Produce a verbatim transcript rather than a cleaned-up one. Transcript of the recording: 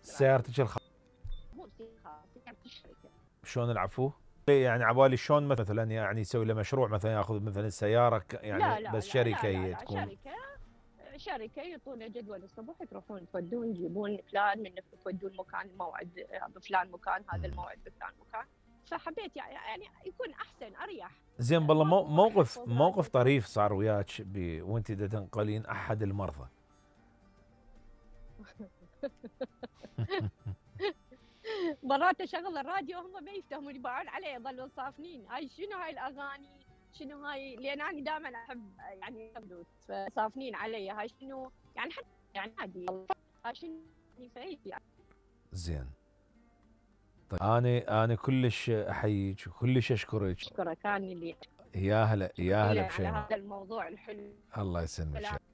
سيارتك الخاصة؟ مو سيارتي خاصة، سيارة الشركة. شلون العفو؟ يعني عبالي شلون مثلا يعني يسوي له مشروع، مثلا ياخذ مثلا السيارة يعني لا لا بس لا شركة لا لا هي لا تكون. شركة، شركة يعطونا جدول الصبح تروحون تودون تجيبون فلان من تودون مكان موعد بفلان مكان، هذا الموعد بفلان مكان. فحبيت يعني يكون احسن اريح. زين والله مو ماكو احد موقف فوق موقف راسك. طريف صار وياك وانت دا تنقلين احد المرضى. مرات اشغل الراديو هم ما يفتهمون، يباعون علي يظلون صافنين هاي شنو هاي الاغاني، شنو هاي، لان انا دائما احب يعني فلوس، فصافنين علي هاي شنو يعني، حتى يعني عادي شنو يعني. زين. طيب انا انا كلش احييك وكلش اشكرك. اشكرك، كان اللي يا هلا يا هلا شكرا على بشيماء. هذا الموضوع الحلو. الله يسلمك.